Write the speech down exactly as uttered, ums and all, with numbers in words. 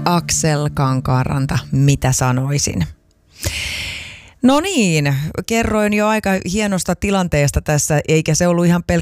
Aksel Kankaanranta, mitä sanoisin. No niin, kerroin jo aika hienosta tilanteesta tässä, eikä se ollut ihan pelkkä